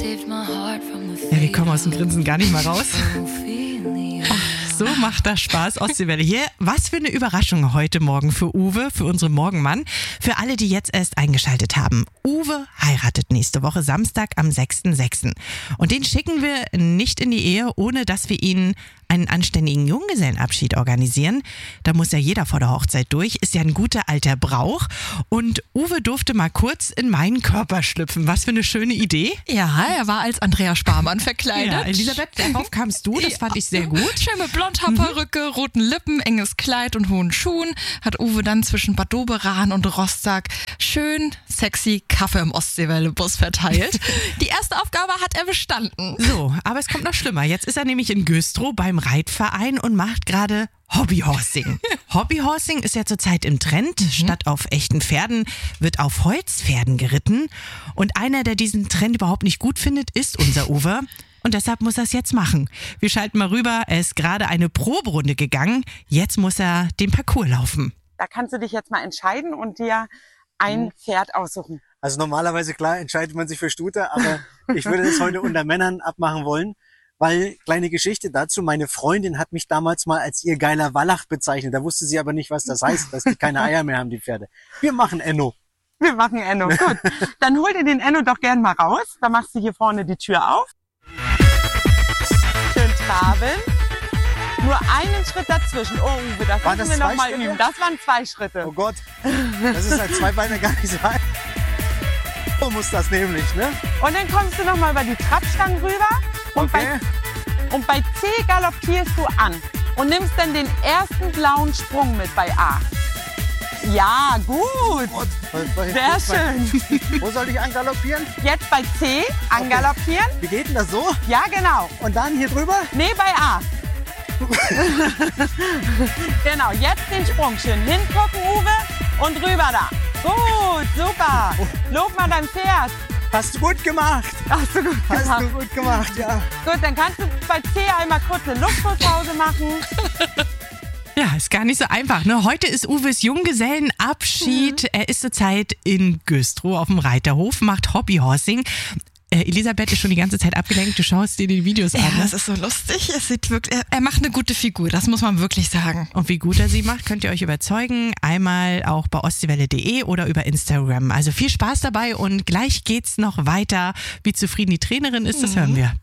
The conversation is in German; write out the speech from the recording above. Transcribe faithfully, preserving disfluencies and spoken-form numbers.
Ja, wir kommen aus dem Grinsen gar nicht mal raus. Ach, so macht das Spaß, Ostseewelle hier. Was für eine Überraschung heute Morgen für Uwe, für unseren Morgenmann. Für alle, die jetzt erst eingeschaltet haben. Uwe heiratet nächste Woche Samstag am sechsten sechsten Und den schicken wir nicht in die Ehe, ohne dass wir ihn einen anständigen Junggesellenabschied organisieren. Da muss ja jeder vor der Hochzeit durch. Ist ja ein guter alter Brauch. Und Uwe durfte mal kurz in meinen Körper schlüpfen. Was für eine schöne Idee. Ja, er war als Andrea Sparmann verkleidet. Ja, Elisabeth, darauf kamst du. Das fand ich sehr gut. Schön mit Blondhaarperücke, mhm. roten Lippen, enges Kleid und hohen Schuhen hat Uwe dann zwischen Bad Doberan und Rostock schön sexy Kaffee im Ostseewelle-Bus verteilt. Die erste Aufgabe hat er bestanden. So, aber es kommt noch schlimmer. Jetzt ist er nämlich in Güstrow beim Reitverein und macht gerade Hobbyhorsing. Hobbyhorsing ist ja zurzeit im Trend. Mhm. Statt auf echten Pferden wird auf Holzpferden geritten. Und einer, der diesen Trend überhaupt nicht gut findet, ist unser Uwe. Und deshalb muss er es jetzt machen. Wir schalten mal rüber. Er ist gerade eine Proberunde gegangen. Jetzt muss er den Parcours laufen. Da kannst du dich jetzt mal entscheiden und dir ein mhm. Pferd aussuchen. Also normalerweise, klar, entscheidet man sich für Stute, aber ich würde das heute unter Männern abmachen wollen. Weil, kleine Geschichte dazu, meine Freundin hat mich damals mal als ihr geiler Wallach bezeichnet. Da wusste sie aber nicht, was das heißt, dass die keine Eier mehr haben, die Pferde. Wir machen Enno. Wir machen Enno, gut. Dann hol dir den Enno doch gern mal raus. Da machst du hier vorne die Tür auf. Schön traben. Nur einen Schritt dazwischen. Oh Uwe, das War müssen das wir noch mal Schritte? üben. Das waren zwei Schritte. Oh Gott, das ist als Zweibeiner gar nicht so einfach. So muss das nämlich, ne? Und dann kommst du noch mal über die Trappstangen rüber. Und, okay. bei, und bei C galoppierst du an und nimmst dann den ersten blauen Sprung mit bei A. Ja, gut. Gott, was, was, Sehr was, schön. Wo soll ich angaloppieren? Jetzt bei C angaloppieren. Okay. Wie geht denn das so? Ja, genau. Und dann hier drüber? Nee, bei A. Genau, jetzt den Sprung. Schön hingucken, Uwe, und rüber da. Gut, super. Lob mal dein Pferd. Hast du gut gemacht. Hast du gut Hast gemacht. du gut gemacht, ja. Gut, dann kannst du bei C einmal kurz eine Luftpause machen. Ja, ist gar nicht so einfach, ne? Heute ist Uwes Junggesellenabschied. Mhm. Er ist zurzeit in Güstrow auf dem Reiterhof, macht Hobbyhorsing. Äh, Elisabeth ist schon die ganze Zeit abgelenkt. Du schaust dir die Videos ja, an. Ja, das ist so lustig. Es sieht wirklich, er, er macht eine gute Figur, das muss man wirklich sagen. Und wie gut er sie macht, könnt ihr euch überzeugen. Einmal auch bei ostseewelle punkt de oder über Instagram. Also viel Spaß dabei und gleich geht's noch weiter. Wie zufrieden die Trainerin ist, das hören wir.